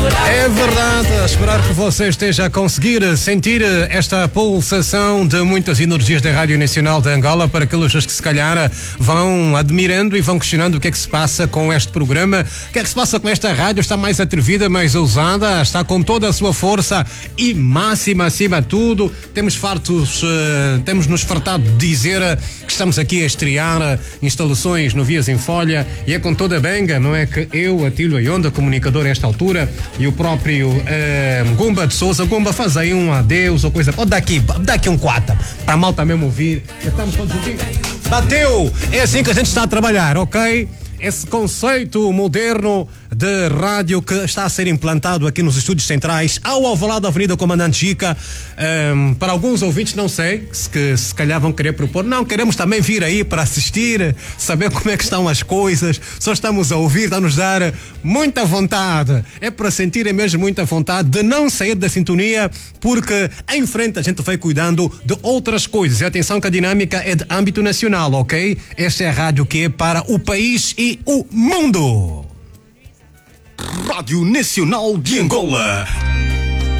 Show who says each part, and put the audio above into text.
Speaker 1: É verdade, a esperar que você esteja a conseguir sentir esta pulsação de muitas energias da Rádio Nacional de Angola para aqueles que se calhar vão admirando e vão questionando o que é que se passa com este programa, o que é que se passa com esta rádio, está mais atrevida, mais ousada, está com toda a sua força e máxima acima de tudo. Temos nos fartado de dizer que estamos aqui a estrear instalações no Vias em Folha e é com toda a benga, não é que eu, Atílio Ayonda, comunicador a esta altura, e o próprio Gumba de Souza. Gumba, faz aí um adeus ou coisa. Pode dar aqui um quata para a malta mesmo ouvir. Estamos todos ouvindo. Bateu! É assim que a gente está a trabalhar, ok? Esse conceito moderno de rádio que está a ser implantado aqui nos estúdios centrais, ao Alvalade da Avenida Comandante Chica. Para alguns ouvintes, não sei, se calhar vão querer propor. Não, queremos também vir aí para assistir, saber como é que estão as coisas. Só estamos a ouvir, está-nos dar muita vontade. É para sentirem mesmo muita vontade de não sair da sintonia, porque em frente a gente vai cuidando de outras coisas. E atenção que a dinâmica é de âmbito nacional, ok? Esta é a rádio que é para o país e o mundo.
Speaker 2: Rádio Nacional de Angola.